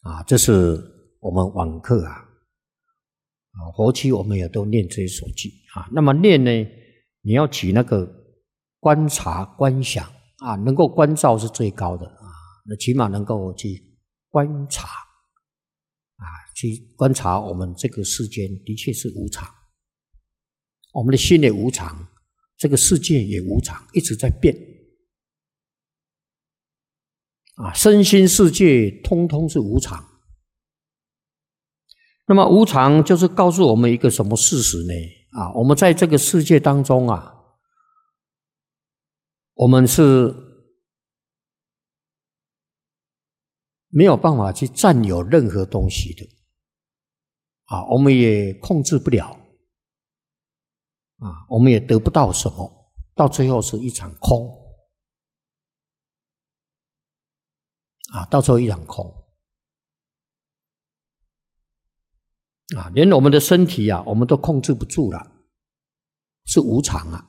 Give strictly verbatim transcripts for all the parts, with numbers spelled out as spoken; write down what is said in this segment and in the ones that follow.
啊，这是我们网课啊，啊，佛期我们也都念这些手记啊。那么念呢，你要起那个观察、观想啊，能够观照是最高的啊。那起码能够去观察啊，去观察我们这个世间的确是无常，我们的心也无常，这个世界也无常，一直在变。啊，身心世界通通是无常。那么无常就是告诉我们一个什么事实呢？啊，我们在这个世界当中啊，我们是没有办法去占有任何东西的。啊，我们也控制不了。啊，我们也得不到什么，到最后是一场空。啊，到最后一场空啊，连我们的身体啊，我们都控制不住了，是无常啊。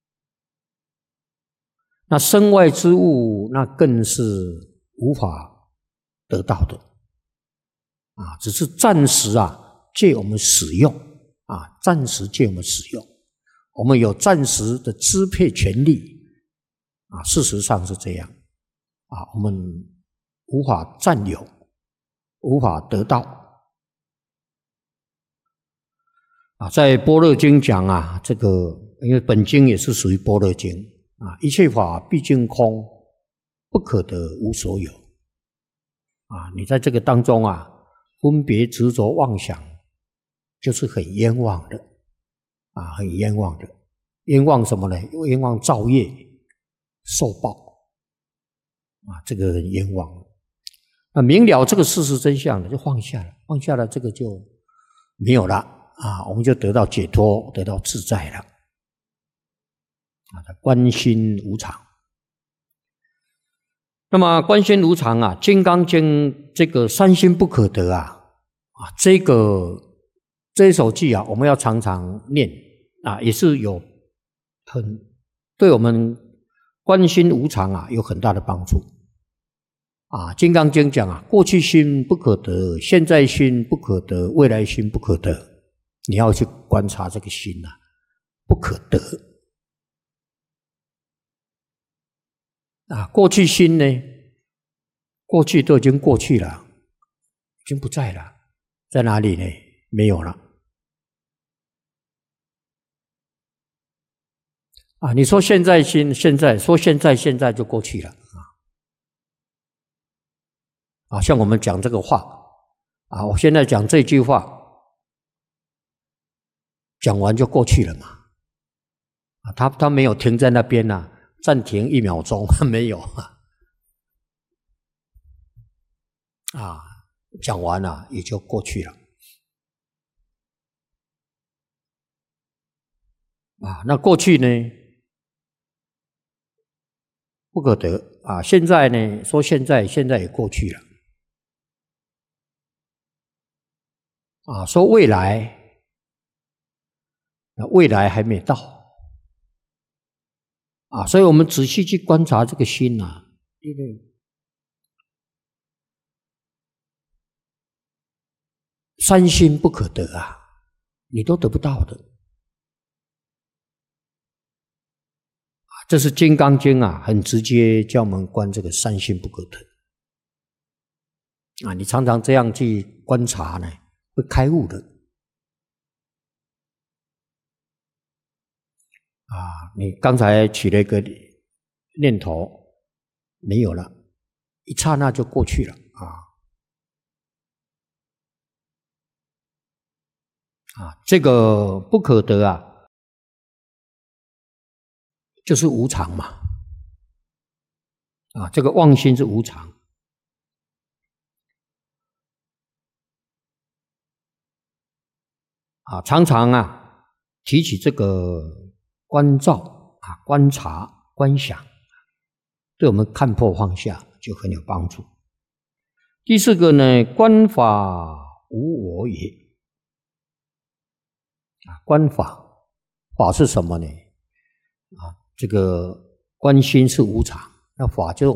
那身外之物，那更是无法得到的啊，只是暂时啊，借我们使用啊，暂时借我们使用，我们有暂时的支配权利啊，事实上是这样啊，我们无法占有，无法得到啊。在般若经讲啊，这个因为本经也是属于般若经啊，一切法毕竟空，不可得无所有啊。你在这个当中啊，分别执着妄想，就是很冤枉的啊，很冤枉的。冤枉什么呢？冤枉造业受报啊，这个很冤枉。那明了这个事实真相了，就放下了，放下了，这个就没有了啊，我们就得到解脱，得到自在了啊。观心无常，那么观心无常啊，《金刚经》这个三心不可得啊，啊，这个这一首偈啊，我们要常常念啊，也是有很对我们观心无常啊有很大的帮助。啊，《金刚经》讲啊，过去心不可得，现在心不可得，未来心不可得。你要去观察这个心啊，不可得。啊，过去心呢，过去都已经过去了，已经不在了，在哪里呢？没有了。啊，你说现在心，现在说现在，现在就过去了啊。啊，像我们讲这个话啊，我现在讲这句话，讲完就过去了嘛。啊，他他没有停在那边啊，暂停一秒钟没有啊。啊，讲完了也就过去了。啊，那过去呢，不可得啊。现在呢，说现在，现在也过去了。啊，说未来，未来还没到啊，所以我们仔细去观察这个心啊，因为三心不可得啊，你都得不到的啊。这是《金刚经》啊，很直接叫我们观这个三心不可得啊。你常常这样去观察呢，会开悟的啊！你刚才起了一个念头，没有了，一刹那就过去了啊！啊，这个不可得啊，就是无常嘛！啊，这个妄心是无常。啊，常常啊提起这个观照啊、观察、观想，对我们看破放下就很有帮助。第四个呢，观法无我也。啊，观法，法是什么呢？啊，这个观心是无常，那法就是